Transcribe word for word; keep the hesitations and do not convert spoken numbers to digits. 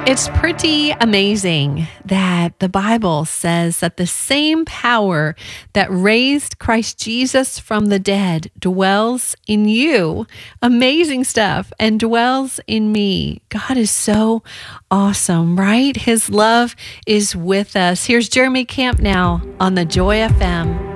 It's pretty amazing that the Bible says that the same power that raised Christ Jesus from the dead dwells in you. Amazing stuff. And dwells in me. God is so awesome, right? His love is with us. Here's Jeremy Camp now on the Joy F M.